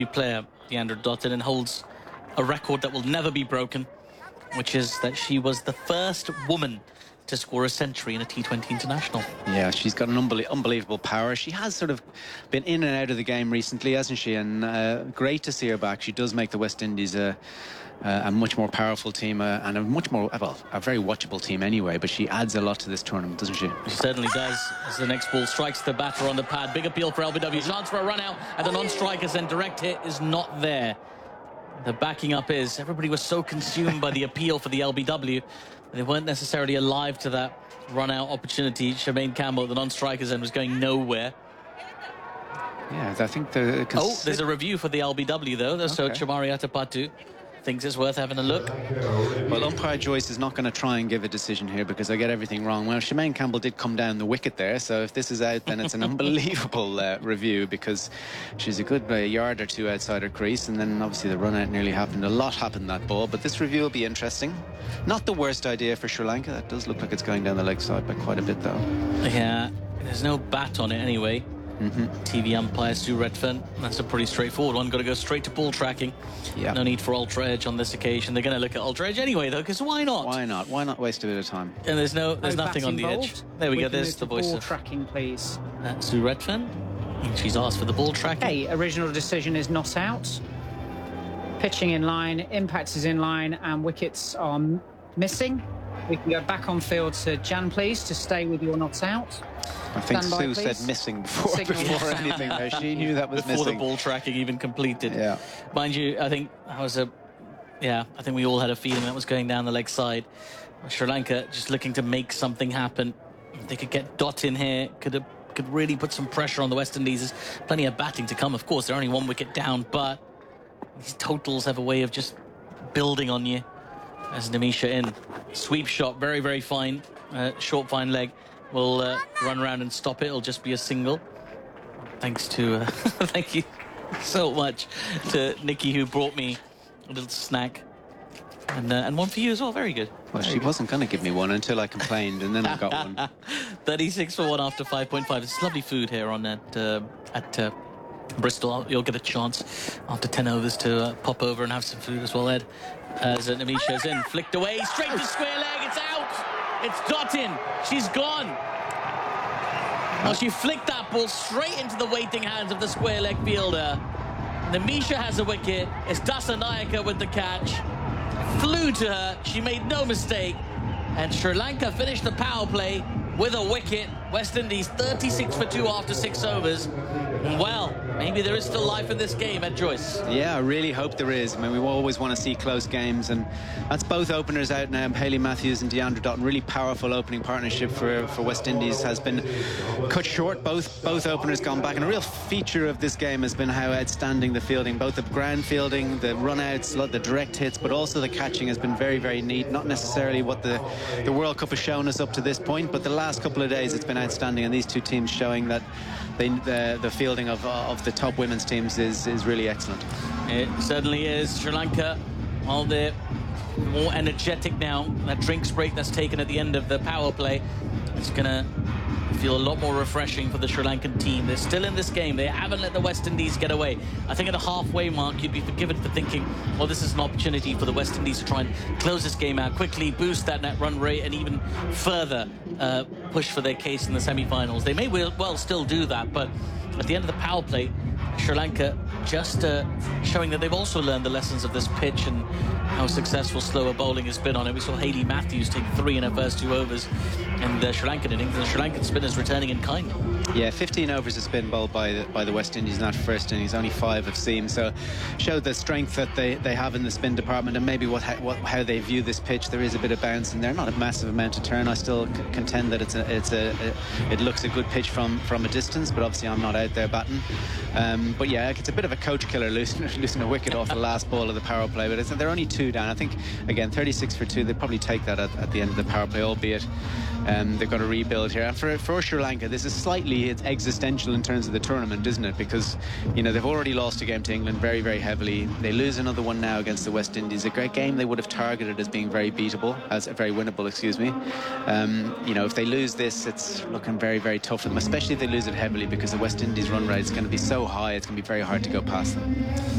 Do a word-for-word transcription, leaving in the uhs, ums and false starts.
player, Deandra Dottin, and holds a record that will never be broken, which is that she was the first woman to score a century in a T twenty international. Yeah, she's got an unbelie unbelievable power. She has sort of been in and out of the game recently, hasn't she? And uh, great to see her back. She does make the West Indies a, uh, a much more powerful team uh, and a much more, well, a very watchable team anyway. But she adds a lot to this tournament, doesn't she? She certainly does. As the next ball strikes the batter on the pad. Big appeal for L B W. Chance for a run out at the non-strikers, and direct hit is not there. The backing up is, everybody was so consumed by the appeal for the L B W. They weren't necessarily alive to that run-out opportunity. Shemaine Campbell at the non-strikers end was going nowhere. Yeah, I think the... Oh, there's a review for the L B W, though. Okay. So Chamari Atapatu thinks it's worth having a look. Well, umpire Joyce is not going to try and give a decision here because I get everything wrong. Well, Shemaine Campbell did come down the wicket there, so if this is out, then it's an unbelievable uh, review, because she's a good uh, yard or two outside her crease, and then obviously the run out nearly happened. A lot happened in that ball, but this review will be interesting. Not the worst idea for Sri Lanka. That does look like it's going down the leg side by quite a bit, though. Yeah, there's no bat on it anyway. Mm-hmm. T V umpire Sue Redfern. That's a pretty straightforward one. Got to go straight to ball tracking. Yeah. No need for ultra edge on this occasion. They're going to look at ultra edge anyway, though, because why not? Why not? Why not waste a bit of time? And there's no, there's no nothing on the involved. edge. There we, we go. There's the voice ball of tracking, please. Uh, Sue Redfern. She's asked for the ball tracking. Hey, original decision is not out. Pitching in line, impact is in line, and wickets are missing. We can go back on field to Jan, please, to stay with your not out. I think Stand Sue by, said missing before, Signal. before anything there. She knew that was before missing. the ball tracking even completed. Yeah. Mind you, I think that was a... Yeah, I think we all had a feeling that was going down the leg side. Sri Lanka just looking to make something happen. They could get Dot in here, could have, could really put some pressure on the West Indies. There's plenty of batting to come. Of course, they're only one wicket down, but these totals have a way of just building on you. As Nimisha in. Sweep shot, very, very fine. Uh, short, fine leg. Will uh, run around and stop it. It'll just be a single. Thanks to... Uh, thank you so much to Nikki, who brought me a little snack. And, uh, and one for you as well. Very good. Well, very she good. wasn't going to give me one until I complained, and then I got one. thirty-six for one after five point five. It's lovely food here on that, uh, at uh, Bristol. You'll get a chance after ten overs to uh, pop over and have some food as well, Ed. As uh, Nimisha's in, flicked away, straight to square leg. It's out. It's Dottin. She's gone. Well, she flicked that ball straight into the waiting hands of the square leg fielder. Nimisha has a wicket. It's Dasanayake with the catch. Flew to her. She made no mistake. And Sri Lanka finished the power play with a wicket. West Indies thirty-six for two after six overs. And well, maybe there is still life in this game, Ed Joyce. Yeah, I really hope there is. I mean, we always want to see close games, and that's both openers out now. Hayley Matthews and Deandra Dottin, really powerful opening partnership for, for West Indies, has been cut short. Both both openers gone back, and a real feature of this game has been how outstanding the fielding, both the ground fielding, the run-outs, the direct hits, but also the catching has been very, very neat. Not necessarily what the, the World Cup has shown us up to this point, but the last couple of days it's been outstanding, and these two teams showing that they, the, the fielding of, of the top women's teams is, is really excellent. It certainly is. Sri Lanka, well, they're more energetic now. That drinks break that's taken at the end of the power play, it's going to feel a lot more refreshing for the Sri Lankan team. They're still in this game. They haven't let the West Indies get away. I think at the halfway mark, you'd be forgiven for thinking, well, this is an opportunity for the West Indies to try and close this game out quickly, boost that net run rate, and even further uh, push for their case in the semi-finals. They may well still do that, but at the end of the power play, Sri Lanka just uh, showing that they've also learned the lessons of this pitch and how successful slower bowling has been on it. We saw Hayley Matthews take three in her first two overs in the Sri Lankan innings, and the Sri Lankan spinners returning in kind. Yeah, fifteen overs of spin bowled by the, by the West Indies in that first innings, only five have seemed, so showed the strength that they, they have in the spin department, and maybe what, what how they view this pitch. There is a bit of bounce in there, not a massive amount of turn. I still c contend that it's a, it's a, a it looks a good pitch from from a distance, but obviously I'm not out there batting. Um, but yeah, it's a bit of a coach killer losing, losing a wicket off the last ball of the power play, but it's, they're only two down. I think, again, thirty-six for two, they'd probably take that at, at the end of the power play, albeit um, they've got to rebuild here. And for, for Sri Lanka, this is slightly it's existential in terms of the tournament, isn't it? Because, you know, they've already lost a game to England very, very heavily. They lose another one now against the West Indies, a great game they would have targeted as being very beatable, as very winnable, excuse me. Um, you know, if they lose this, it's looking very, very tough for them, especially if they lose it heavily, because the West Indies run rate is going to be so high, it's going to be very hard to go go past them.